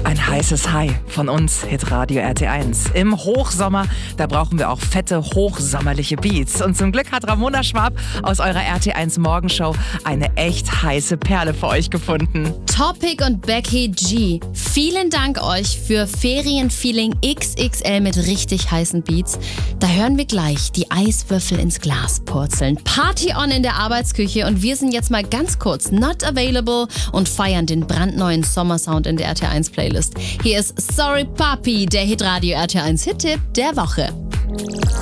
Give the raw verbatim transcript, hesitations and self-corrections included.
Ein heißes High von uns, Hitradio R T eins. Im Hochsommer, da brauchen wir auch fette, hochsommerliche Beats. Und zum Glück hat Ramona Schwab aus eurer R T eins Morgenshow eine echt heiße Perle für euch gefunden. Topic und Becky G, vielen Dank euch für Ferienfeeling X X L mit richtig heißen Beats. Da hören wir gleich die Eiswürfel ins Glas purzeln. Party on in der Arbeitsküche und wir sind jetzt mal ganz kurz not available und feiern den brandneuen Sommersound in der R T eins Playlist. Hier ist Sorry Papi, der Hitradio R T eins Hit-Tipp der Woche.